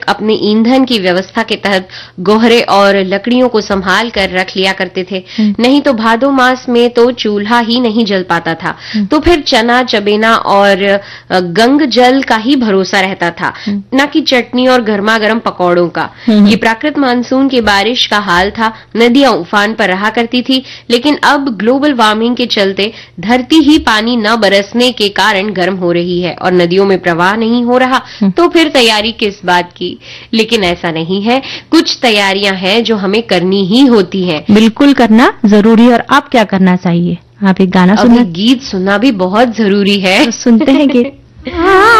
अपने ईंधन की व्यवस्था के तहत गोहरे और लकड़ियों को संभाल कर रख लिया करते थे। नहीं तो भादो मास में तो चूल्हा ही नहीं जल पाता था, तो फिर चना चबेना और गंग जल का ही भरोसा रहता था, न कि चटनी और गर्मा गर्म पकौड़ों का। ये प्राकृत मानसून की बारिश का हाल था। नदियां उफान पर रहा करती थी, लेकिन अब ग्लोबल वार्मिंग के चलते धरती ही पानी न बरसने के कारण गर्म हो रही है और नदियों में प्रवाह नहीं हो रहा, तो फिर तैयारी किस बात की। लेकिन ऐसा नहीं है, कुछ तैयारियां हैं जो हमें करनी ही होती हैं। बिल्कुल करना जरूरी है। और आप क्या करना चाहिए? आप एक गाना सुनना, गीत सुनना भी बहुत जरूरी है। तो सुनते हैं गीत।